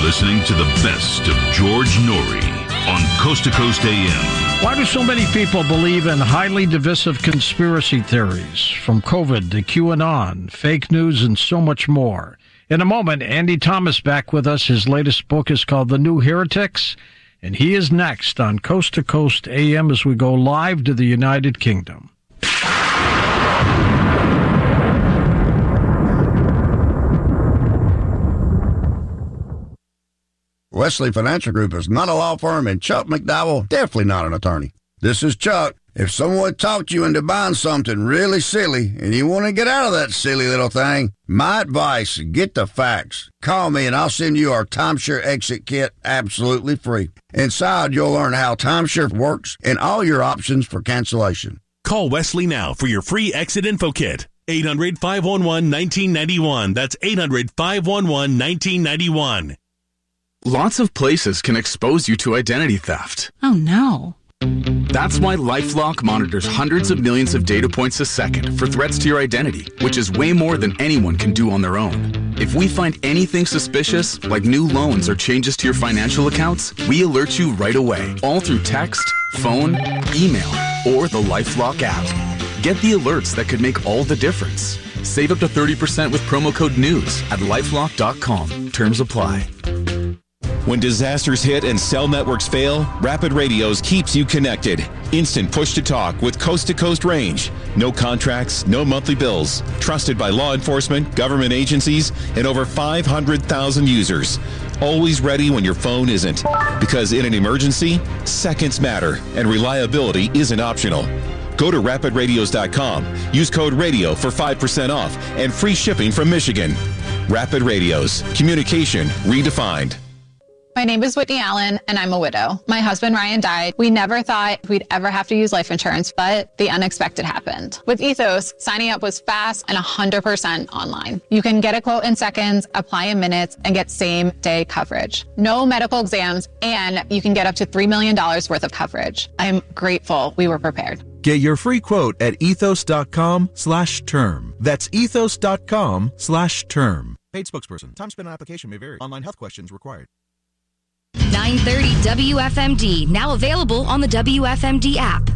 listening to the best of George Noory on Coast to Coast AM. Why do so many people believe in highly divisive conspiracy theories, from COVID to QAnon, fake news, and so much more? In a moment, Andy Thomas back with us. His latest book is called The New Heretics, and he is next on Coast to Coast AM as we go live to the United Kingdom. Wesley Financial Group is not a law firm, and Chuck McDowell definitely not an attorney. This is Chuck. If someone talked you into buying something really silly and you want to get out of that silly little thing, my advice, get the facts. Call me and I'll send you our timeshare exit kit absolutely free. Inside, you'll learn how timeshare works and all your options for cancellation. Call Wesley now for your free exit info kit. 800-511-1991. That's 800-511-1991. Lots of places can expose you to identity theft. Oh, no. That's why LifeLock monitors hundreds of millions of data points a second for threats to your identity, which is way more than anyone can do on their own. If we find anything suspicious, like new loans or changes to your financial accounts, we alert you right away, all through text, phone, email, or the LifeLock app. Get the alerts that could make all the difference. Save up to 30% with promo code NEWS at LifeLock.com. Terms apply. When disasters hit and cell networks fail, Rapid Radios keeps you connected. Instant push-to-talk with coast-to-coast range. No contracts, no monthly bills. Trusted by law enforcement, government agencies, and over 500,000 users. Always ready when your phone isn't. Because in an emergency, seconds matter, and reliability isn't optional. Go to rapidradios.com. Use code RADIO for 5% off and free shipping from Michigan. Rapid Radios. Communication redefined. My name is Whitney Allen, and I'm a widow. My husband, Ryan, died. We never thought we'd ever have to use life insurance, but the unexpected happened. With Ethos, signing up was fast and 100% online. You can get a quote in seconds, apply in minutes, and get same-day coverage. No medical exams, and you can get up to $3 million worth of coverage. I'm grateful we were prepared. Get your free quote at ethos.com/term. That's ethos.com/term. Paid spokesperson. Time spent on application may vary. Online health questions required. 930 WFMD, now available on the WFMD app.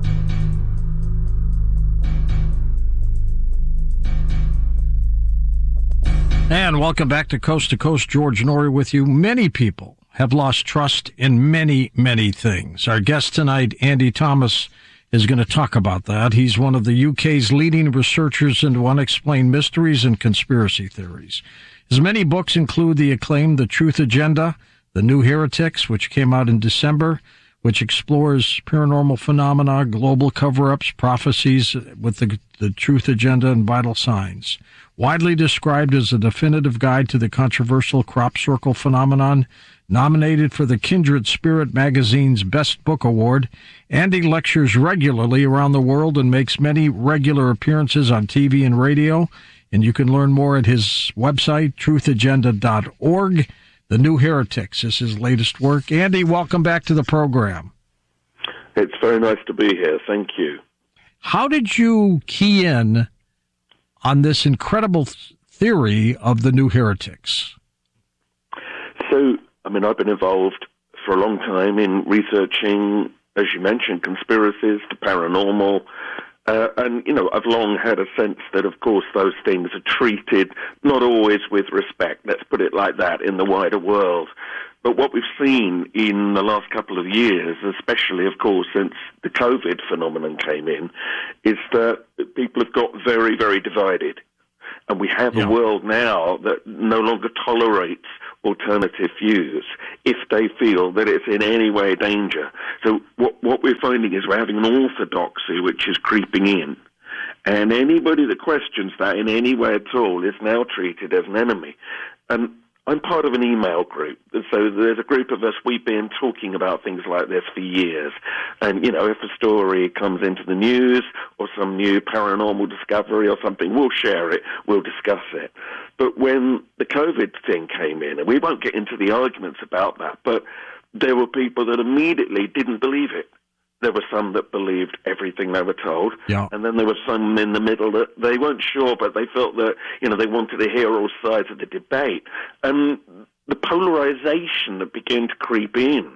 And welcome back to Coast. George Noory with you. Many people have lost trust in many, many things. Our guest tonight, Andy Thomas, is going to talk about that. He's one of the UK's leading researchers into unexplained mysteries and conspiracy theories. His many books include the acclaimed The Truth Agenda, The New Heretics, which came out in December, which explores paranormal phenomena, global cover-ups, prophecies with the Truth Agenda, and vital signs. Widely described as a definitive guide to the controversial crop circle phenomenon, nominated for the Kindred Spirit magazine's Best Book Award, Andy lectures regularly around the world and makes many regular appearances on TV and radio. And you can learn more at his website, truthagenda.org. The New Heretics is his latest work. Andy, welcome back to the program. It's very nice to be here. Thank you. How did you key in on this incredible theory of the New Heretics? So, I've been involved for a long time in researching, as you mentioned, conspiracies, the paranormal, and, I've long had a sense that, of course, those things are treated not always with respect, let's put it like that, in the wider world. But what we've seen in the last couple of years, especially, of course, since the COVID phenomenon came in, is that people have got very, very divided. And we have a world now that no longer tolerates alternative views if they feel that it's in any way danger. So what we're finding is we're having an orthodoxy which is creeping in. And anybody that questions that in any way at all is now treated as an enemy. And I'm part of an email group. So there's a group of us, we've been talking about things like this for years. And, if a story comes into the news or some new paranormal discovery or something, we'll share it, we'll discuss it. But when the COVID thing came in, and we won't get into the arguments about that, but there were people that immediately didn't believe it. There were some that believed everything they were told, and then there were some in the middle that they weren't sure, but they felt that, they wanted to hear all sides of the debate. And the polarization that began to creep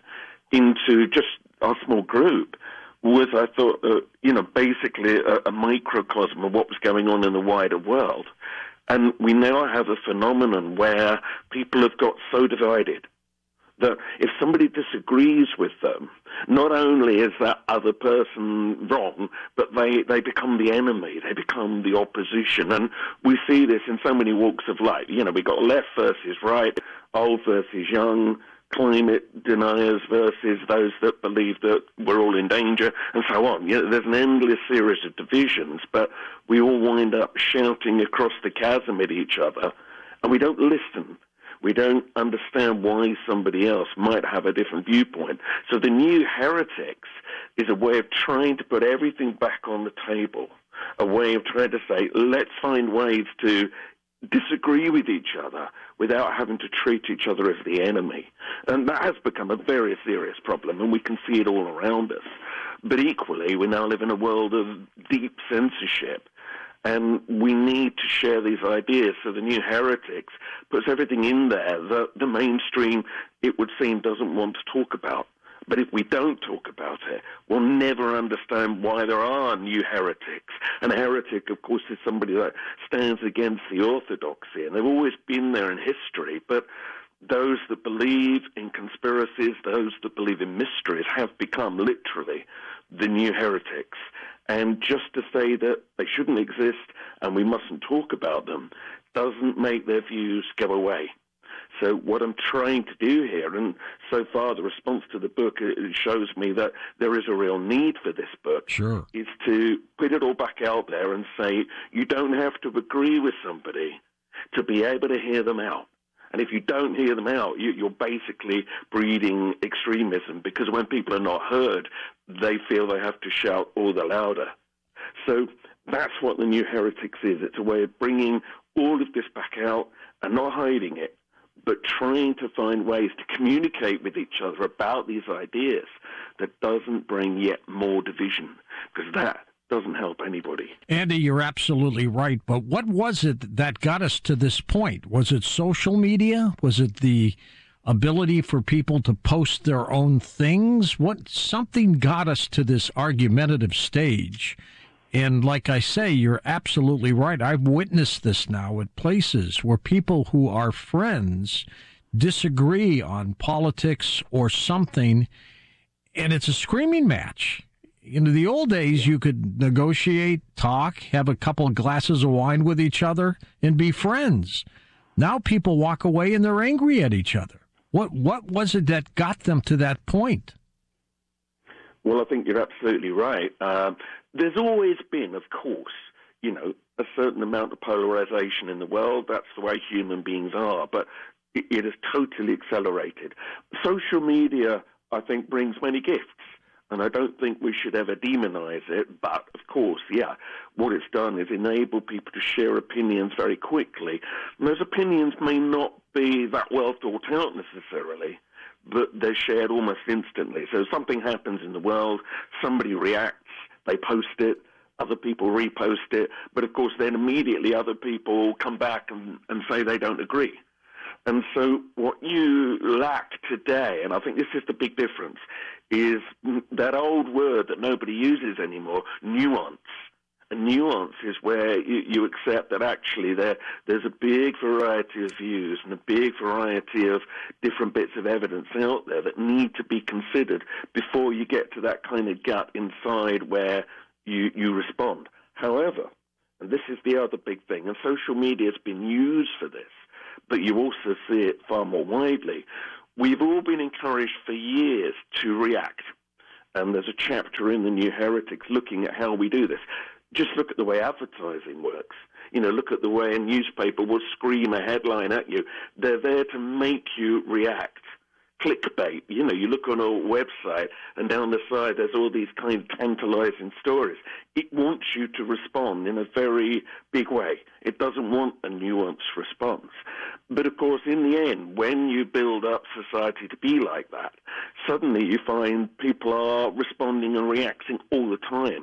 into just our small group was, I thought, basically a microcosm of what was going on in the wider world. And we now have a phenomenon where people have got so divided that if somebody disagrees with them, not only is that other person wrong, but they become the enemy, they become the opposition. And we see this in so many walks of life. We've got left versus right, old versus young, climate deniers versus those that believe that we're all in danger, and so on. There's an endless series of divisions, but we all wind up shouting across the chasm at each other, and we don't listen. We don't understand why somebody else might have a different viewpoint. So the New Heretics is a way of trying to put everything back on the table, a way of trying to say, let's find ways to disagree with each other without having to treat each other as the enemy. And that has become a very serious problem, and we can see it all around us. But equally, we now live in a world of deep censorship, and we need to share these ideas. So the New Heretics puts everything in there that the mainstream, it would seem, doesn't want to talk about. But if we don't talk about it, we'll never understand why there are new heretics. And a heretic, of course, is somebody that stands against the orthodoxy, and they've always been there in history. But those that believe in conspiracies, those that believe in mysteries, have become literally the new heretics. And just to say that they shouldn't exist and we mustn't talk about them doesn't make their views go away. So what I'm trying to do here, and so far the response to the book, it shows me that there is a real need for this book, sure, is to put it all back out there and say you don't have to agree with somebody to be able to hear them out. And if you don't hear them out, you're basically breeding extremism, because when people are not heard, they feel they have to shout all the louder. So that's what the New Heretics is. It's a way of bringing all of this back out and not hiding it, but trying to find ways to communicate with each other about these ideas that doesn't bring yet more division, because that doesn't help anybody. Andy, you're absolutely right. But what was it that got us to this point? Was it social media? Was it the ability for people to post their own things? Something got us to this argumentative stage. And like I say, you're absolutely right. I've witnessed this now at places where people who are friends disagree on politics or something, and it's a screaming match. In the old days, you could negotiate, talk, have a couple of glasses of wine with each other, and be friends. Now people walk away and they're angry at each other. What was it that got them to that point? Well, I think you're absolutely right. There's always been, of course, a certain amount of polarization in the world. That's the way human beings are. But it has totally accelerated. Social media, I think, brings many gifts. And I don't think we should ever demonize it. But, of course, what it's done is enable people to share opinions very quickly. And those opinions may not be that well thought out necessarily, but they're shared almost instantly. So something happens in the world, somebody reacts, they post it, other people repost it, but of course then immediately other people come back and say they don't agree. And so what you lack today, and I think this is the big difference, is that old word that nobody uses anymore, nuance. And nuance is where you accept that actually there's a big variety of views and a big variety of different bits of evidence out there that need to be considered before you get to that kind of gut inside where you respond. However, and this is the other big thing, and social media has been used for this, but you also see it far more widely. We've all been encouraged for years to react. And there's a chapter in the New Heretics looking at how we do this. Just look at the way advertising works. Look at the way a newspaper will scream a headline at you. They're there to make you react. Clickbait. You look on a website and down the side there's all these kind of tantalizing stories. It wants you to respond in a very big way. It doesn't want a nuanced response. But of course, in the end, when you build up society to be like that, suddenly you find people are responding and reacting all the time.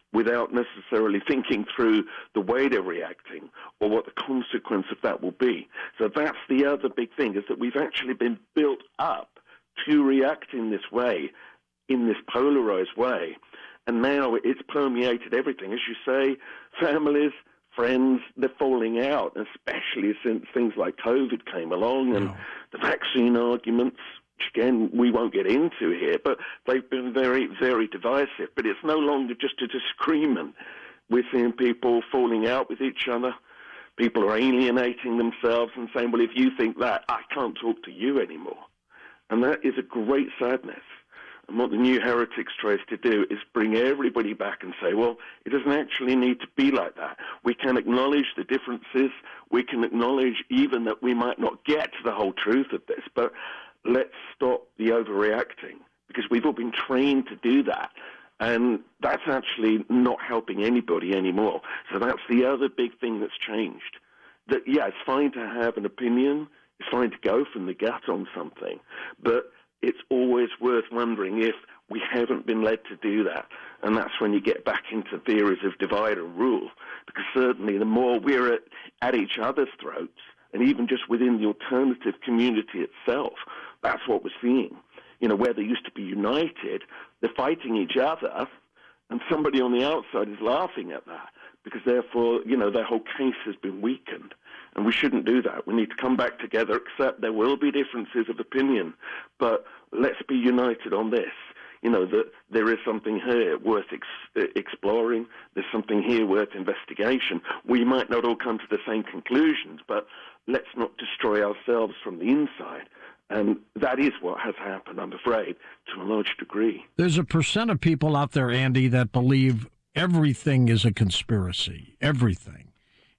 without necessarily thinking through the way they're reacting or what the consequence of that will be. So that's the other big thing, is that we've actually been built up to react in this way, in this polarized way. And now it's permeated everything. As you say, families, friends, they're falling out, especially since things like COVID came along and the vaccine arguments, which again, we won't get into here, but they've been very, very divisive. But it's no longer just a disagreement. We're seeing people falling out with each other. People are alienating themselves and saying, well, if you think that, I can't talk to you anymore. And that is a great sadness. And what the New Heretics tries to do is bring everybody back and say, well, it doesn't actually need to be like that. We can acknowledge the differences. We can acknowledge even that we might not get to the whole truth of this, but let's stop the overreacting, because we've all been trained to do that. And that's actually not helping anybody anymore. So that's the other big thing that's changed. That, yeah, it's fine to have an opinion. It's fine to go from the gut on something. But it's always worth wondering if we haven't been led to do that. And that's when you get back into theories of divide and rule. Because certainly the more we're at each other's throats, and even just within the alternative community itself, that's what we're seeing. You know, where they used to be united, they're fighting each other, and somebody on the outside is laughing at that, because therefore, you know, their whole case has been weakened. And we shouldn't do that. We need to come back together, accept there will be differences of opinion, but let's be united on this. You know, that there is something here worth exploring. There's something here worth investigation. We might not all come to the same conclusions, but let's not destroy ourselves from the inside. And that is what has happened, I'm afraid, to a large degree. There's a percent of people out there, Andy, that believe everything is a conspiracy, everything.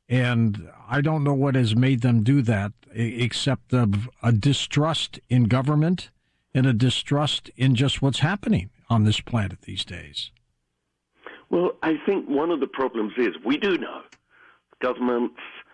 And I don't know what has made them do that, except of a distrust in government and a distrust in just what's happening on this planet these days. Well, I think one of the problems is we do know governments,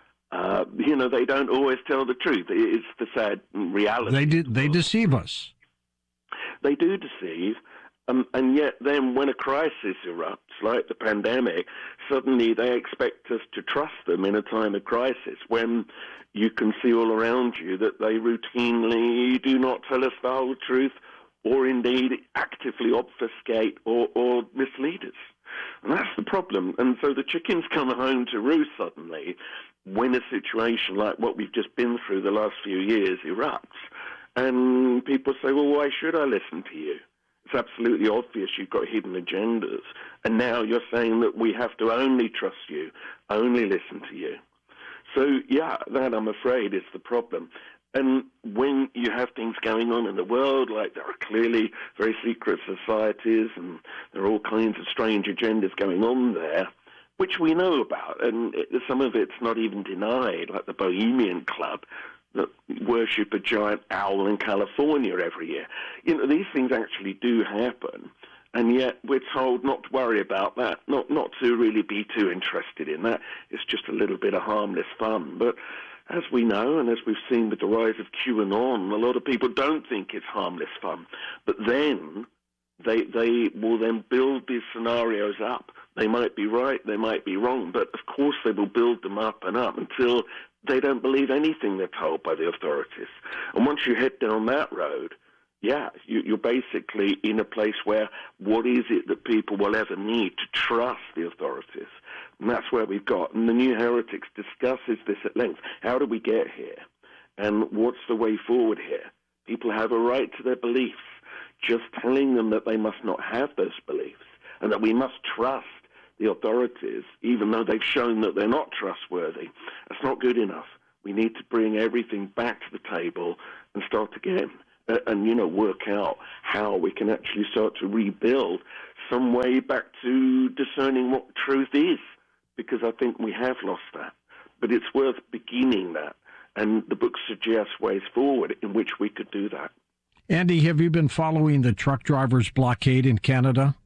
you know, they don't always tell the truth. It's the sad reality. They deceive us. They do deceive. And yet then when a crisis erupts, like the pandemic, suddenly they expect us to trust them in a time of crisis, when you can see all around you that they routinely do not tell us the whole truth, or indeed actively obfuscate or mislead us. And that's the problem. And so the chickens come home to roost suddenly when a situation like what we've just been through the last few years erupts. And people say, well, why should I listen to you? It's absolutely obvious you've got hidden agendas. And now you're saying that we have to only trust you, only listen to you. So, yeah, that, I'm afraid, is the problem. And when you have things going on in the world, like there are clearly very secret societies and there are all kinds of strange agendas going on there, which we know about, and some of it's not even denied, like the Bohemian Club, that worship a giant owl in California every year. You know, these things actually do happen, and yet we're told not to worry about that, not to really be too interested in that. It's just a little bit of harmless fun. But as we know, and as we've seen with the rise of QAnon, a lot of people don't think it's harmless fun. But then they will then build these scenarios up. They might be right, they might be wrong, but of course they will build them up and up until they don't believe anything they're told by the authorities. And once you head down that road, yeah, you're basically in a place where what is it that people will ever need to trust the authorities? And that's where we've got. And the New Heretics discusses this at length. How do we get here? And what's the way forward here? People have a right to their beliefs. Just telling them that they must not have those beliefs and that we must trust the authorities, even though they've shown that they're not trustworthy, that's not good enough. We need to bring everything back to the table and start again and, you know, work out how we can actually start to rebuild some way back to discerning what truth is, because I think we have lost that. But it's worth beginning that, and the book suggests ways forward in which we could do that. Andy, have you been following the truck drivers' blockade in Canada?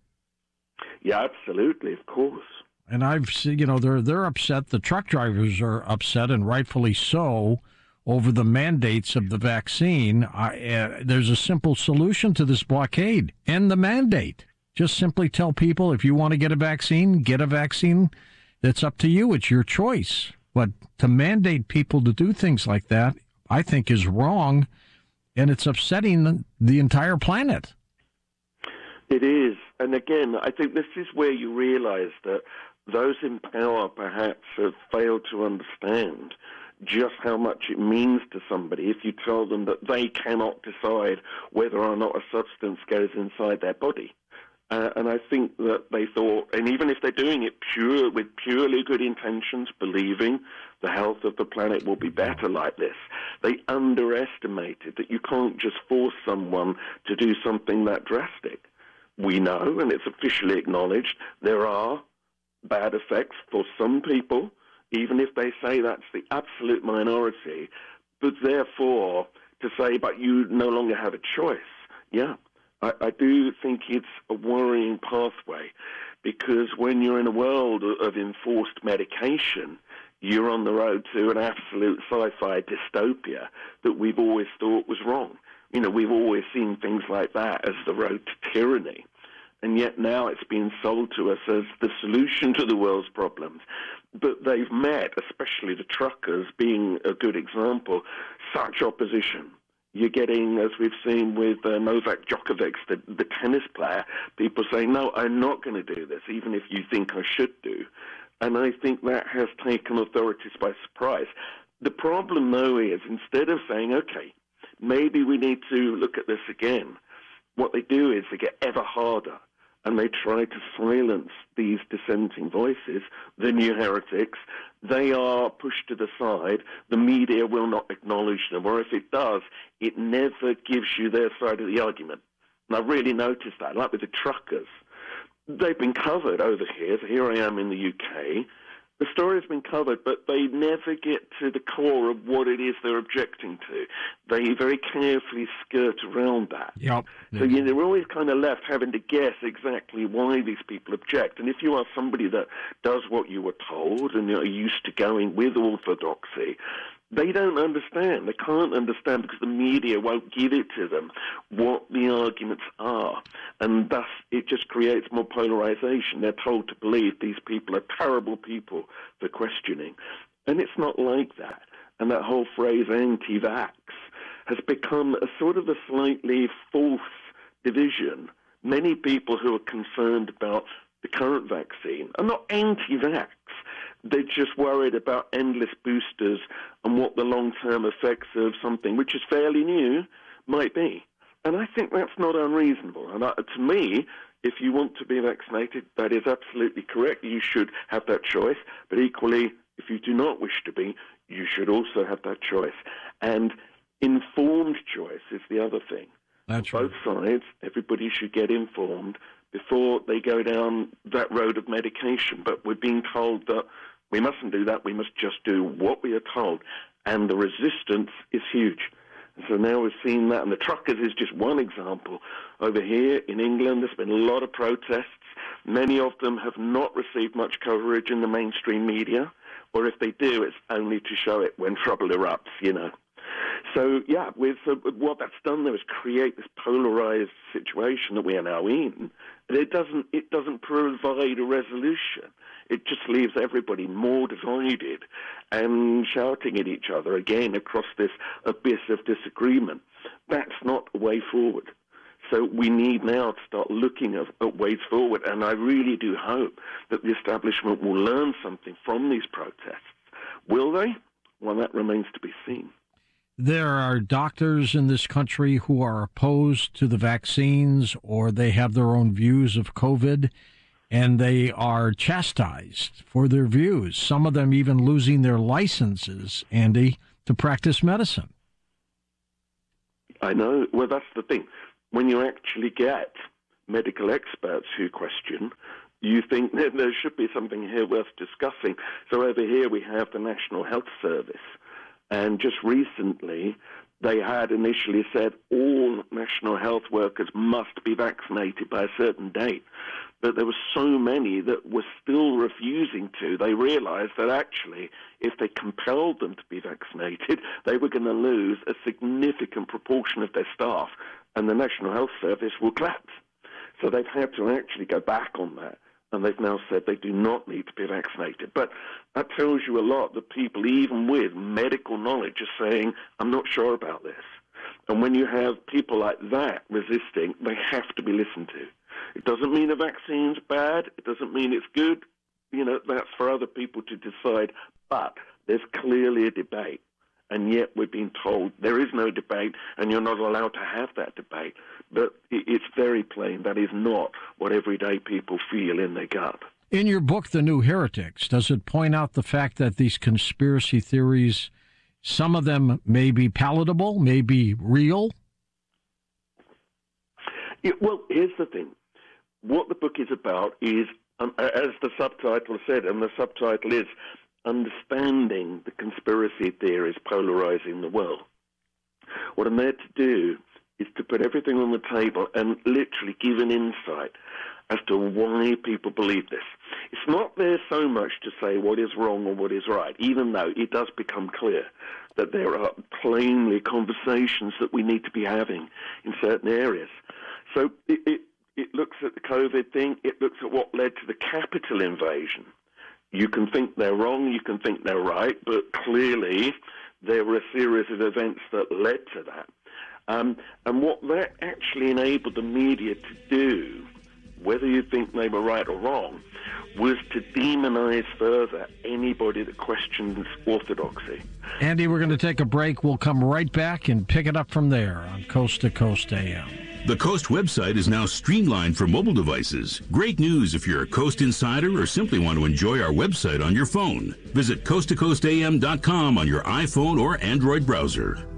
Yeah, absolutely, of course. And I've seen, you know, they're upset. The truck drivers are upset, and rightfully so, over the mandates of the vaccine. There's a simple solution to this blockade: end the mandate. Just simply tell people if you want to get a vaccine, get a vaccine. That's up to you. It's your choice. But to mandate people to do things like that, I think is wrong, and it's upsetting the entire planet. It is. And again, I think this is where you realize that those in power perhaps have failed to understand just how much it means to somebody if you tell them that they cannot decide whether or not a substance goes inside their body. And I think that they thought, and even if they're doing it with purely good intentions, believing the health of the planet will be better like this, they underestimated that you can't just force someone to do something that drastic. We know, and it's officially acknowledged, there are bad effects for some people, even if they say that's the absolute minority. But therefore, to say, but you no longer have a choice, yeah. I do think it's a worrying pathway, because when you're in a world of enforced medication, you're on the road to an absolute sci-fi dystopia that we've always thought was wrong. You know, we've always seen things like that as the road to tyranny. And yet now it's being sold to us as the solution to the world's problems. But they've met, especially the truckers being a good example, such opposition. You're getting, as we've seen with Novak Djokovic, the tennis player, people saying, no, I'm not going to do this, even if you think I should do. And I think that has taken authorities by surprise. The problem, though, is instead of saying, okay, maybe we need to look at this again, what they do is they get ever harder, and they try to silence these dissenting voices, the new heretics. They are pushed to the side. The media will not acknowledge them, or if it does, it never gives you their side of the argument. And I've really noticed that, like with the truckers. They've been covered over here. So here I am in the UK. The story has been covered, but they never get to the core of what it is they're objecting to. They very carefully skirt around that. Yep. So they're always kind of left having to guess exactly why these people object. And if you are somebody that does what you were told and are used to going with orthodoxy, they don't understand. They can't understand because the media won't give it to them what the arguments are. And thus it just creates more polarization. They're told to believe these people are terrible people for questioning. And it's not like that. And that whole phrase anti-vax has become a sort of a slightly false division. Many people who are concerned about the current vaccine are not anti-vax. They're just worried about endless boosters and what the long-term effects of something, which is fairly new, might be. And I think that's not unreasonable. And to me, if you want to be vaccinated, that is absolutely correct. You should have that choice. But equally, if you do not wish to be, you should also have that choice. And informed choice is the other thing. That's both sides, everybody should get informed before they go down that road of medication. But we're being told that we mustn't do that. We must just do what we are told. And the resistance is huge. And so now we've seen that. And the truckers is just one example. Over here in England, there's been a lot of protests. Many of them have not received much coverage in the mainstream media. Or if they do, it's only to show it when trouble erupts, you know. So, yeah, what that's done there is create this polarized situation that we are now in. It doesn't provide a resolution. It just leaves everybody more divided and shouting at each other again across this abyss of disagreement. That's not a way forward. So we need now to start looking at ways forward, and I really do hope that the establishment will learn something from these protests. Will they? Well, that remains to be seen. There are doctors in this country who are opposed to the vaccines, or they have their own views of COVID, and they are chastised for their views. Some of them even losing their licenses, Andy, to practice medicine. I know. Well, that's the thing. When you actually get medical experts who question, you think that there should be something here worth discussing. So over here we have the National Health Service. And just recently, they had initially said all national health workers must be vaccinated by a certain date. But there were so many that were still refusing to. They realized that actually, if they compelled them to be vaccinated, they were going to lose a significant proportion of their staff, and the National Health Service will collapse. So they've had to actually go back on that, and they've now said they do not need to be vaccinated. But that tells you a lot that people, even with medical knowledge, are saying, I'm not sure about this. And when you have people like that resisting, they have to be listened to. It doesn't mean a vaccine's bad. It doesn't mean it's good. That's for other people to decide. But there's clearly a debate. And yet we're being told there is no debate and you're not allowed to have that debate. But it's very plain that is not what everyday people feel in their gut. In your book, The New Heretics, does it point out the fact that these conspiracy theories, some of them may be palatable, may be real? Well, here's the thing. What the book is about is, as the subtitle said, and the subtitle is, Understanding the Conspiracy Theories Polarizing the World. What I'm there to do is to put everything on the table and literally give an insight as to why people believe this. It's not there so much to say what is wrong or what is right, even though it does become clear that there are plainly conversations that we need to be having in certain areas. So it looks at the COVID thing, it looks at what led to the Capitol invasion. You can think they're wrong, you can think they're right, but clearly there were a series of events that led to that. And what that actually enabled the media to do, whether you think they were right or wrong, was to demonize further anybody that questions orthodoxy. Andy, we're going to take a break. We'll come right back and pick it up from there on Coast to Coast AM. The Coast website is now streamlined for mobile devices. Great news if you're a Coast insider or simply want to enjoy our website on your phone. Visit coasttocoastam.com on your iPhone or Android browser.